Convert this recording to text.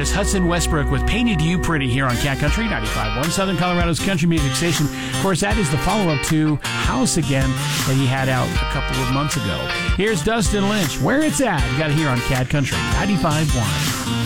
is Hudson Westbrook with Painted You Pretty here on Cat Country 95.1, Southern Colorado's country music station. Of course, that is the follow-up to House Again that he had out a couple of months ago. Here's Dustin Lynch, Where It's At. You got it here on Cat Country 95.1.